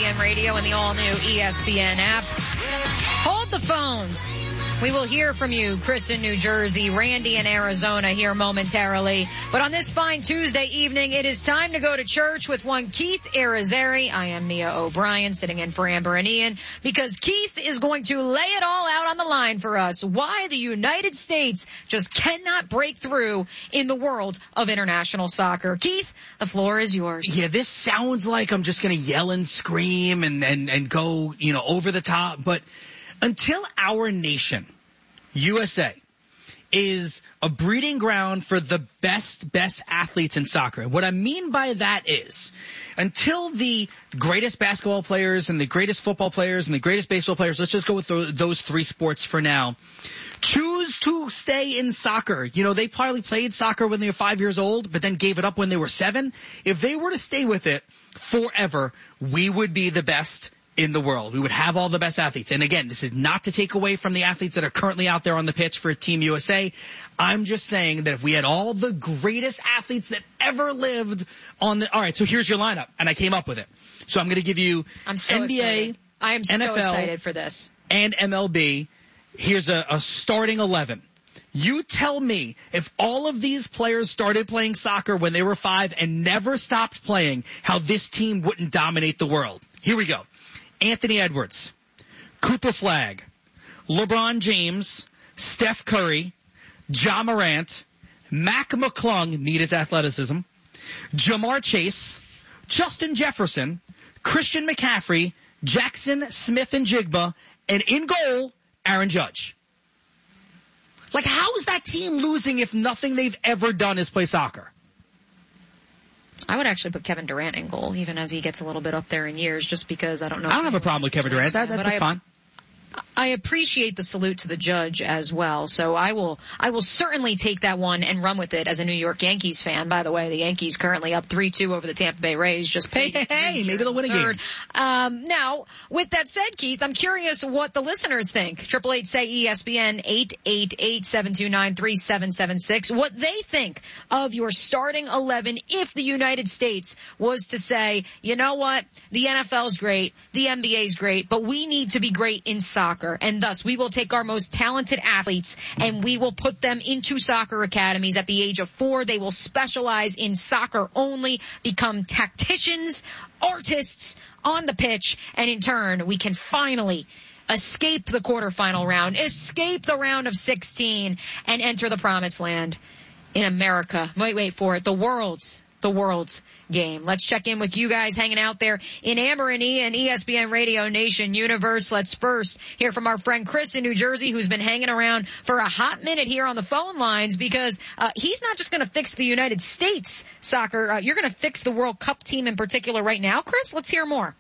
ESPN Radio and the all-new ESPN app. Hold the phones. We will hear from you, Chris in New Jersey, Randy in Arizona here momentarily. But on this fine Tuesday evening, it is time to go to church with one Keith Irizarry. I am Mia O'Brien, sitting in for Amber and Ian, because Keith is going to lay it all out on the line for us why the United States just cannot break through in the world of international soccer. Keith, the floor is yours. Yeah, this sounds like I'm just going to yell and scream and go, over the top, but until our nation, USA, is a breeding ground for the best athletes in soccer. What I mean by that is, until the greatest basketball players and the greatest football players and the greatest baseball players, let's just go with those three sports for now, choose to stay in soccer. They probably played soccer when they were 5 years old, but then gave it up when they were 7. If they were to stay with it forever, we would be the best in the world. We would have all the best athletes. And again, this is not to take away from the athletes that are currently out there on the pitch for Team USA. I'm just saying that if we had all the greatest athletes that ever lived all right, so here's your lineup, and I came up with it. So I'm going to give you NBA, excited. I am NFL, so excited for this. And MLB. Here's a starting 11. You tell me if all of these players started playing soccer when they were 5 and never stopped playing, how this team wouldn't dominate the world. Here we go. Anthony Edwards, Cooper Flagg, LeBron James, Steph Curry, Ja Morant, Mac McClung, need his athleticism, Jamar Chase, Justin Jefferson, Christian McCaffrey, Jackson Smith-Njigba, and in goal, Aaron Judge. Like, how is that team losing if nothing they've ever done is play soccer? I would actually put Kevin Durant in goal, even as he gets a little bit up there in years, just because I don't know. I don't have a problem with Kevin Durant. That's fine. I appreciate the salute to the judge as well, so I will certainly take that one and run with it as a New York Yankees fan. By the way, the Yankees currently up 3-2 over the Tampa Bay Rays. Just hey, maybe they'll win a game. Now, with that said, Keith, I'm curious what the listeners think. 888-SAY-ESPN, 888-729-3776. What they think of your starting 11 if the United States was to say, you know what, the NFL's great, the NBA's great, but we need to be great in soccer, and thus we will take our most talented athletes and we will put them into soccer academies at the age of 4. They will specialize in soccer only, become tacticians, artists on the pitch, and in turn we can finally escape the quarterfinal round, escape the round of 16, and enter the promised land in America. Wait for it. The world's game. Let's check in with you guys hanging out there in Amber and Ian, ESPN Radio Nation Universe. Let's first hear from our friend Chris in New Jersey, who's been hanging around for a hot minute here on the phone lines, because he's not just going to fix the United States soccer. You're going to fix the World Cup team in particular right now. Chris, let's hear more.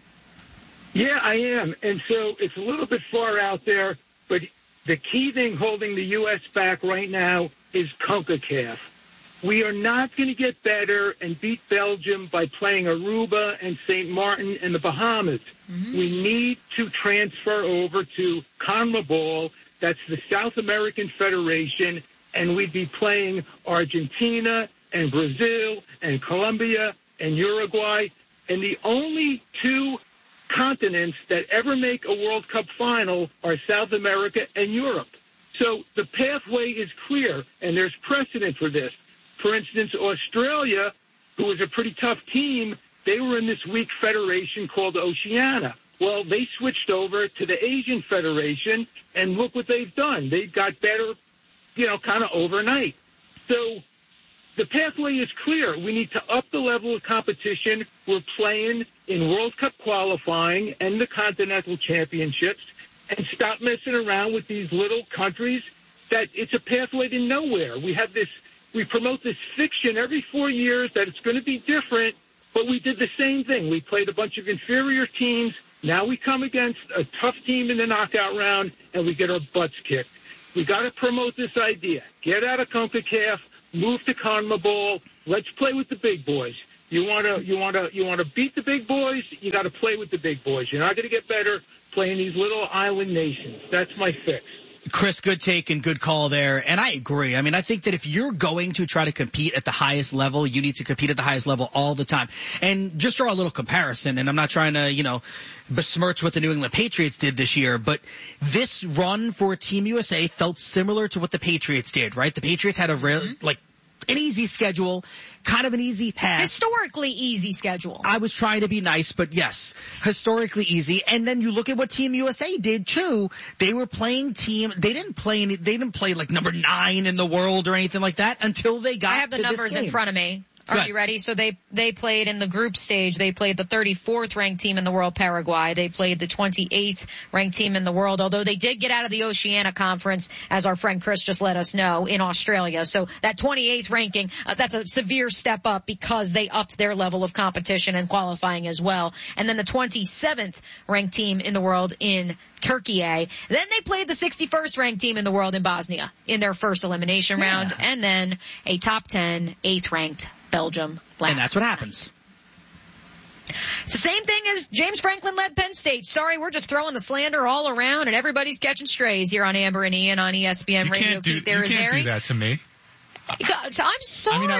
Yeah, I am. And so it's a little bit far out there, but the key thing holding the U.S. back right now is CONCACAF. We are not going to get better and beat Belgium by playing Aruba and St. Martin and the Bahamas. Mm-hmm. We need to transfer over to CONMEBOL. That's the South American Federation, and we'd be playing Argentina and Brazil and Colombia and Uruguay. And the only two continents that ever make a World Cup final are South America and Europe. So the pathway is clear, and there's precedent for this. For instance, Australia, who was a pretty tough team, they were in this weak federation called Oceania. Well, they switched over to the Asian Federation, and look what they've done. They got better, kind of overnight. So the pathway is clear. We need to up the level of competition. We're playing in World Cup qualifying and the Continental Championships, and stop messing around with these little countries that it's a pathway to nowhere. We promote this fiction every 4 years that it's going to be different, but we did the same thing. We played a bunch of inferior teams. Now we come against a tough team in the knockout round, and we get our butts kicked. We got to promote this idea. Get out of CONCACAF, move to CONMEBOL. Let's play with the big boys. You want to beat the big boys? You got to play with the big boys. You're not going to get better playing these little island nations. That's my fix. Chris, good take and good call there. And I agree. I mean, I think that if you're going to try to compete at the highest level, you need to compete at the highest level all the time. And just draw a little comparison, and I'm not trying to, besmirch what the New England Patriots did this year, but this run for Team USA felt similar to what the Patriots did, right? The Patriots had an easy schedule, kind of an easzy path. Historically easy schedule. I was trying to be nice, but yes, historically easy. And then you look at what Team USA did too. They were playing they didn't play like number 9 in the world or anything like that until they got to this game. I have the numbers in front of me. Are you ready? So they played in the group stage. They played the 34th ranked team in the world, Paraguay. They played the 28th ranked team in the world, although they did get out of the Oceania Conference, as our friend Chris just let us know, in Australia. So that 28th ranking, that's a severe step up because they upped their level of competition and qualifying as well. And then the 27th ranked team in the world in Turkey. Then they played the 61st ranked team in the world in Bosnia in their first elimination round, and then a top 10, 8th ranked Belgium last. And that's what happens. It's the same thing as James Franklin led Penn State. Sorry, we're just throwing the slander all around, and everybody's catching strays here on Amber and Ian on ESPN Radio. You can't do that to me. I'm sorry. I mean,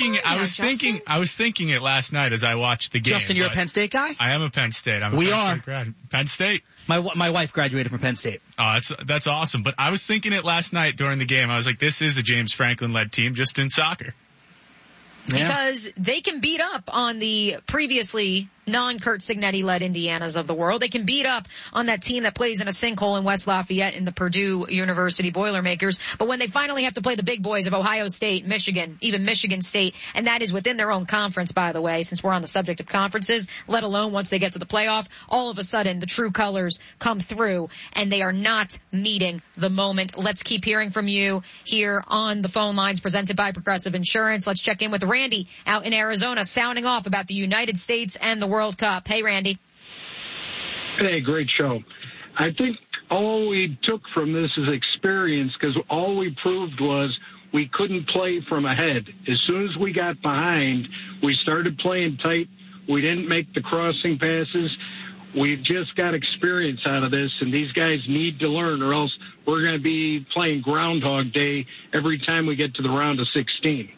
I was thinking it last night as I watched the game. Justin, you're a Penn State guy? I am a Penn State. Penn State. My wife graduated from Penn State. Oh, that's awesome. But I was thinking it last night during the game. I was like, this is a James Franklin led team just in soccer. Because they can beat up on the previously non-Kurt Signetti-led Indianas of the world. They can beat up on that team that plays in a sinkhole in West Lafayette in the Purdue University Boilermakers. But when they finally have to play the big boys of Ohio State, Michigan, even Michigan State, and that is within their own conference, by the way, since we're on the subject of conferences, let alone once they get to the playoff, all of a sudden the true colors come through, and they are not meeting the moment. Let's keep hearing from you here on the phone lines presented by Progressive Insurance. Let's check in with Randy out in Arizona, sounding off about the United States and the World Cup. Hey, Randy. Hey, great show. I think all we took from this is experience, because all we proved was we couldn't play from ahead. As soon as we got behind, we started playing tight. We didn't make the crossing passes. We've just got experience out of this, and these guys need to learn, or else we're going to be playing Groundhog Day every time we get to the round of 16.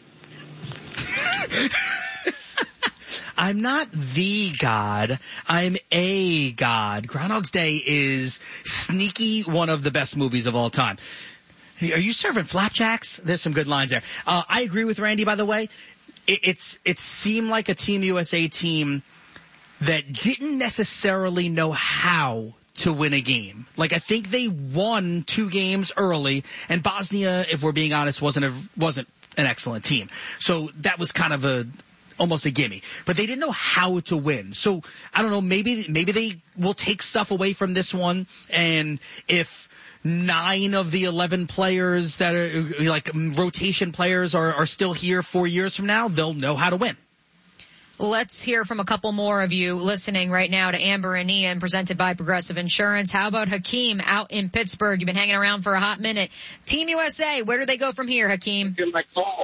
I'm not the God. I'm a God. Groundhog's Day is sneaky one of the best movies of all time. Are you serving flapjacks? There's some good lines there. I agree with Randy, by the way. It seemed like a Team USA team that didn't necessarily know how to win a game. Like, I think they won 2 games early, and Bosnia, if we're being honest, wasn't an excellent team. So that was kind of almost a gimme. But they didn't know how to win. So I don't know, maybe they will take stuff away from this one, and if 9 of the 11 players that are like rotation players are still here 4 years from now, they'll know how to win. Let's hear from a couple more of you listening right now to Amber and Ian, presented by Progressive Insurance. How about Hakeem out in Pittsburgh? You've been hanging around for a hot minute. Team USA, where do they go from here, Hakeem? My call.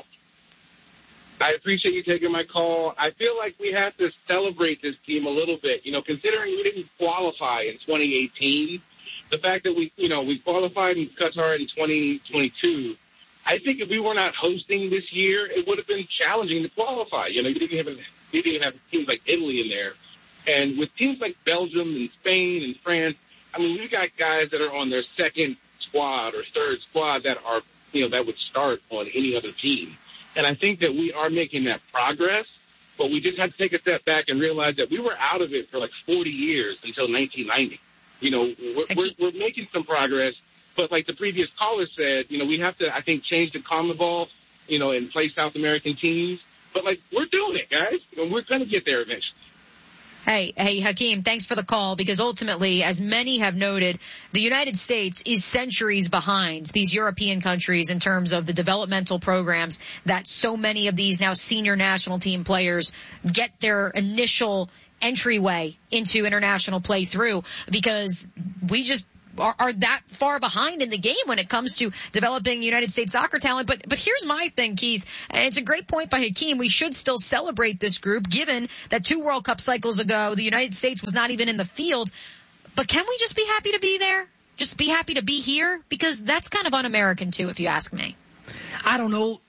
I appreciate you taking my call. I feel like we have to celebrate this team a little bit. Considering we didn't qualify in 2018, the fact that we qualified in Qatar in 2022, I think if we were not hosting this year, it would have been challenging to qualify. You didn't even have teams like Italy in there. And with teams like Belgium and Spain and France, I mean, we've got guys that are on their second squad or third squad that are, that would start on any other team. And I think that we are making that progress, but we just have to take a step back and realize that we were out of it for like 40 years until 1990. We're making some progress, but like the previous caller said, we have to, I think, change the CONMEBOL, and play South American teams. But like, we're doing it, guys. We're going to get there eventually. Hey, Hakeem, thanks for the call, because ultimately, as many have noted, the United States is centuries behind these European countries in terms of the developmental programs that so many of these now senior national team players get their initial entryway into international play through, because we just are that far behind in the game when it comes to developing United States soccer talent. But here's my thing, Keith, and it's a great point by Hakeem. We should still celebrate this group, given that 2 World Cup cycles ago, the United States was not even in the field. But can we just be happy to be there? just be happy to be here? Because that's kind of un-American too, if you ask me. I don't know.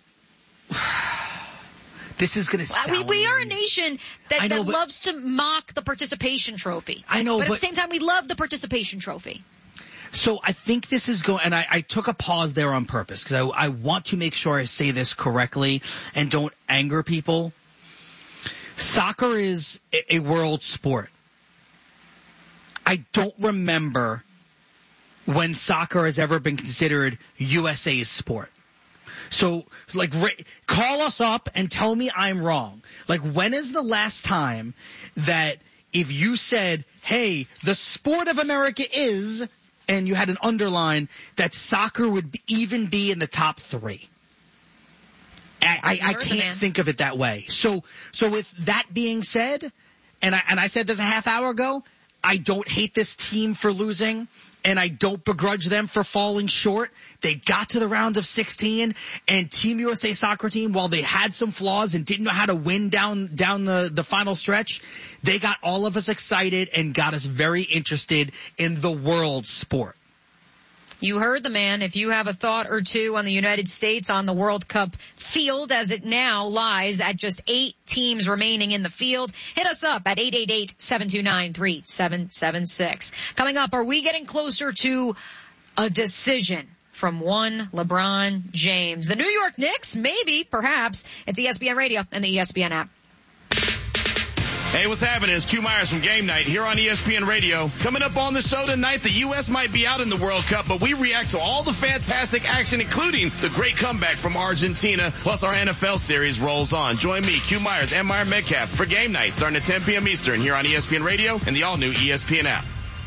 This is going to sound... We are a nation that loves to mock the participation trophy. I know, but at the same time, we love the participation trophy. So I think this is going, and I took a pause there on purpose because I want to make sure I say this correctly and don't anger people. Soccer is a world sport. I don't remember when soccer has ever been considered USA's sport. So, like, call us up and tell me I'm wrong. Like, when is the last time that if you said, hey, the sport of America is, and you had an underline, that soccer would even be in the top 3? I can't think of it that way. So with that being said, and I said this a half hour ago, I don't hate this team for losing. And I don't begrudge them for falling short. They got to the round of 16, and Team USA soccer team, while they had some flaws and didn't know how to win down the final stretch, they got all of us excited and got us very interested in the world sport. You heard the man. If you have a thought or two on the United States on the World Cup field as it now lies at just 8 teams remaining in the field, hit us up at 888-729-3776. Coming up, are we getting closer to a decision from one LeBron James? The New York Knicks? Maybe, perhaps. It's ESPN Radio and the ESPN app. Hey, what's happening? It's Q Myers from Game Night here on ESPN Radio. Coming up on the show tonight, the U.S. might be out in the World Cup, but we react to all the fantastic action, including the great comeback from Argentina, plus our NFL series rolls on. Join me, Q Myers, and Meyer Metcalf for Game Night starting at 10 p.m. Eastern here on ESPN Radio and the all-new ESPN app.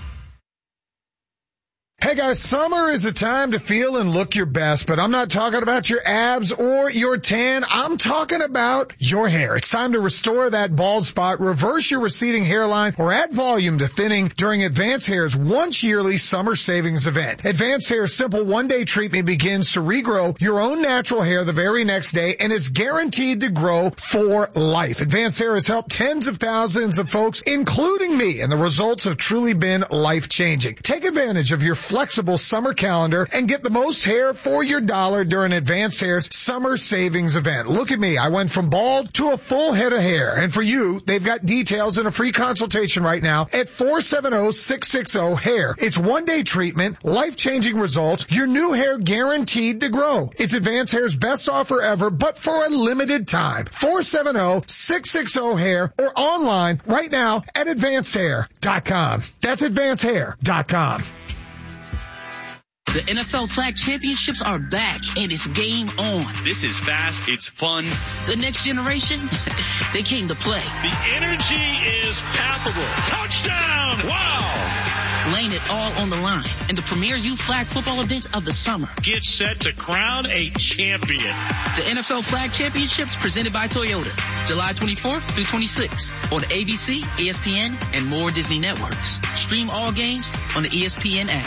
Hey guys, summer is a time to feel and look your best, but I'm not talking about your abs or your tan. I'm talking about your hair. It's time to restore that bald spot, reverse your receding hairline, or add volume to thinning during Advanced Hair's once yearly summer savings event. Advanced Hair's simple one-day treatment begins to regrow your own natural hair the very next day, and it's guaranteed to grow for life. Advanced Hair has helped tens of thousands of folks, including me, and the results have truly been life-changing. Take advantage of your flexible summer calendar and get the most hair for your dollar during Advanced Hair's summer savings event. Look at me. I went from bald to a full head of hair. And for you, they've got details and a free consultation right now at 470-660-HAIR. It's one-day treatment, life-changing results, your new hair guaranteed to grow. It's Advanced Hair's best offer ever, but for a limited time. 470-660-HAIR or online right now at AdvancedHair.com. That's AdvancedHair.com. The NFL Flag Championships are back, and it's game on. This is fast. It's fun. The next generation, they came to play. The energy is palpable. Touchdown! Wow! Laying it all on the line in the premier youth flag football event of the summer. Get set to crown a champion. The NFL Flag Championships presented by Toyota, July 24th through 26th on ABC, ESPN, and more Disney networks. Stream all games on the ESPN app.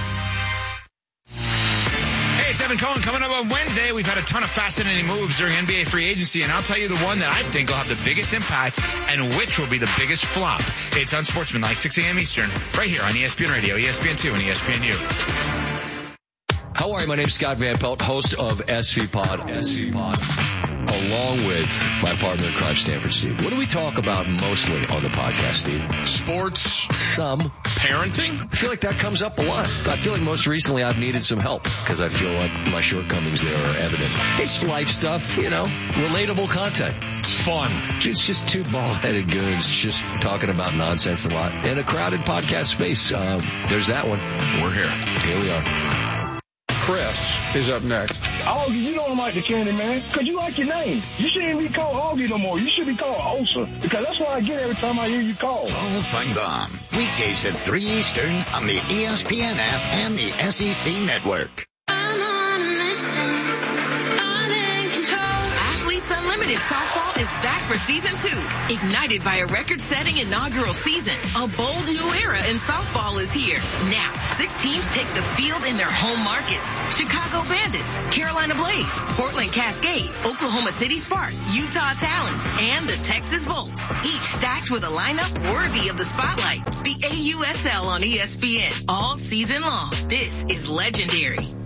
It's Evan Cohen. Coming up on Wednesday, we've had a ton of fascinating moves during NBA free agency, and I'll tell you the one that I think will have the biggest impact and which will be the biggest flop. It's Unsportsmanlike, 6 a.m. Eastern, right here on ESPN Radio, ESPN2, and ESPNU. How are you? My name's Scott Van Pelt, host of SV Pod, along with my partner in crime, Stanford Steve. What do we talk about mostly on the podcast, Steve? Sports. Some. Parenting. I feel like that comes up a lot. I feel like most recently I've needed some help because I feel like my shortcomings there are evident. It's life stuff, relatable content. It's fun. It's just two bald-headed goons just talking about nonsense a lot in a crowded podcast space. There's that one. We're here. Here we are. Chris is up next. Augie, you don't like the candy, man, because you like your name. You shouldn't be called Augie no more. You should be called Osa, because that's what I get every time I hear you call. Paul Feinbaum, weekdays at 3 Eastern on the ESPN app and the SEC Network. I'm on a mission. I'm in control. Athletes Unlimited Unlimited Softball is back for season 2. Ignited by a record-setting inaugural season, a bold new era in softball is here. Now, 6 teams take the field in their home markets. Chicago Bandits, Carolina Blaze, Portland Cascade, Oklahoma City Sparks, Utah Talons, and the Texas Volts. Each stacked with a lineup worthy of the spotlight. The AUSL on ESPN all season long. This is legendary.